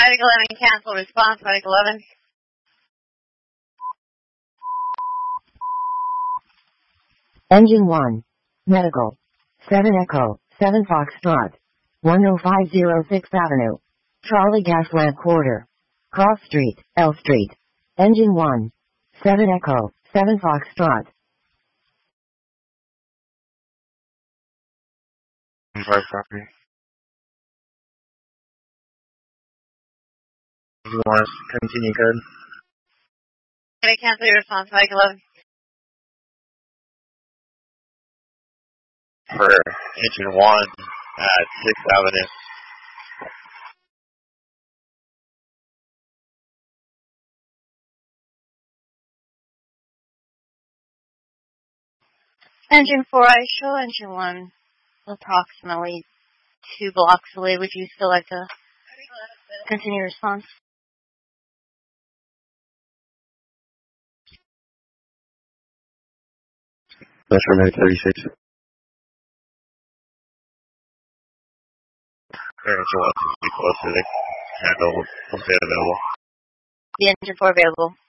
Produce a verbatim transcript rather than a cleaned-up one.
Medical eleven, cancel response, Medical eleven. Engine one. Medical. seven Echo, seven Foxtrot. one oh five oh sixth Avenue. Charlie Gaslamp Quarter. Cross Street, L Street. Engine one. seven Echo, seven Foxtrot. Five copy. You want to continue code? Can I cancel your response, Medical eleven? For engine one at sixth Avenue. Engine four, I show engine one approximately two blocks away. Would you still like to continue response? That's for Medic thirty-six. Engine one seems to be close to the handle. We'll stay available. The engine four available.